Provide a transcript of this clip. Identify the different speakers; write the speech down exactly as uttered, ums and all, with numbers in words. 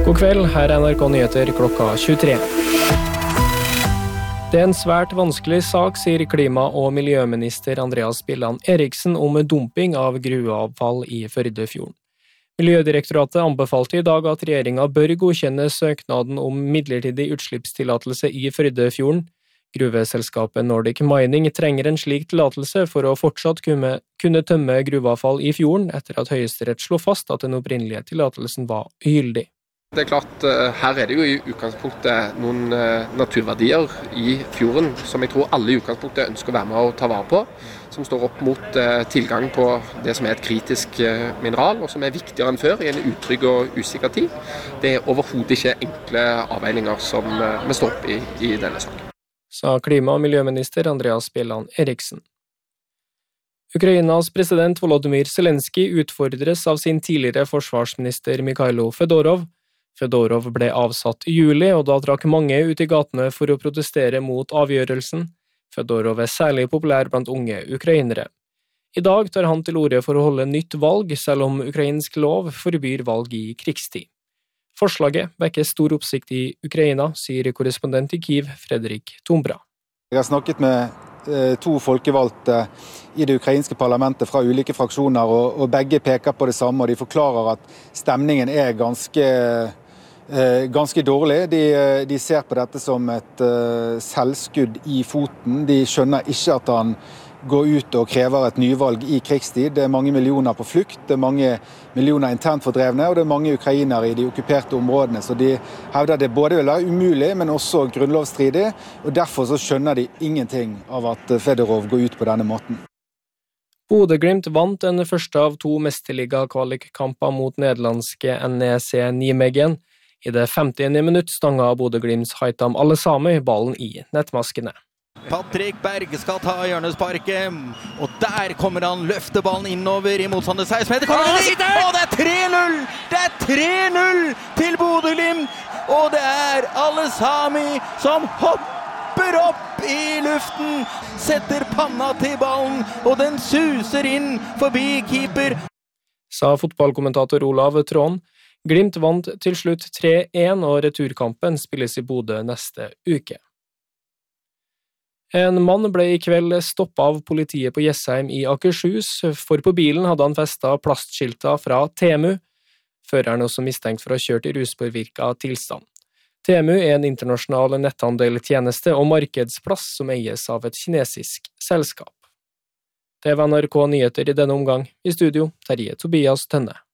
Speaker 1: God kveld, her er N R K Nyheter klokka tjuetre. Det er en svært vanskelig sak, sier klima- og miljøminister Andreas Bjelland Eriksen om dumping av gruveavfall i Førdefjorden. Miljødirektoratet anbefalte i dag at regjeringen bør godkjenne søknaden om midlertidig utslippstillatelse i Førdefjorden. Gruveselskapet Nordic Mining trenger en slik tillatelse for å fortsatt kunne, kunne tømme gruveavfall i fjorden, etter at Høyesterett slo fast at den opprinnelige tillatelsen var ugyldig.
Speaker 2: Det er klart, her er det jo i utgangspunktet noen naturverdier i fjorden som jeg tror alle i utgangspunktet ønsker å være med og ta vare på, som står opp mot tilgang på det som er et kritisk mineral, og som er viktigere enn før i en utrygg og usikker tid. Det er overhodet ikke enkle avveininger som vi står opp i i denne saken.
Speaker 1: Sa klima- og miljøminister Andreas Bjelland Eriksen. Ukrainas president Volodymyr Zelensky utfordres av sin tidligere forsvarsminister Mikhailo Fedorov. Fedorov ble avsatt i juli, og da trakk mange ut i gatene for å protestere mot avgjørelsen. Fedorov er særlig populær blant unge ukrainere. I dag tar han til orde for å holde nytt valg, selv om ukrainsk lov forbyr valg i krigstid. Forslaget vekker stor oppsikt i Ukraina, sier korrespondent i Kyiv, Fredrik Tombra.
Speaker 3: Jeg har snakket med to folkevalgte i det ukrainske parlamentet fra ulike fraksjoner, og, og begge peker på det samme, og de forklarer at stemningen er ganske, eh, ganske dårlig. De, de ser på dette som et eh, selvskudd i foten. De skjønner ikke at han går ut og krever et nyvalg i krigstid. Det er mange millioner på flukt, det er mange millioner internt fordrevne, og det er mange ukrainere i de okkuperte områdene. Så de hevder det både vil være umulig, men også grunnlovsstridig, og derfor så skjønner de ingenting av at Fedorov går ut på denne måten.
Speaker 1: Bodø/Glimt vant den første av to mesterliga-kvalikkamper mot nederlandske N E C Nijmegen. I det femtiende minutt stanga Bodø/Glimts Haitham Allesami ballen i nettmaskene.
Speaker 4: Patrick Berg skal ta hjørnesparket, og der kommer han, løfter ballen innover i motstander seksten meter, kommer han dit, og det er tre null! Det er tre null til Bodø/Glimt, og det er Allesami som hopper opp i luften, setter panna til ballen, og den suser inn forbi keeper.
Speaker 1: Sa fotballkommentator Olav Trån. Glimt vant til slutt tre én, og returkampen spilles i Bodø neste uke. En mann ble i kveld stoppet av politiet på Jessheim i Akershus, for på bilen hadde han festet plastskilter fra Temu. Føreren er også mistenkt for å ha kjørt i ruspåvirket tilstand. Temu er en internasjonal netthandeltjeneste og markedsplass som eies av et kinesisk selskap. Det var N R K Nyheter i denne omgang. I studio, Terje Tobias Tønne.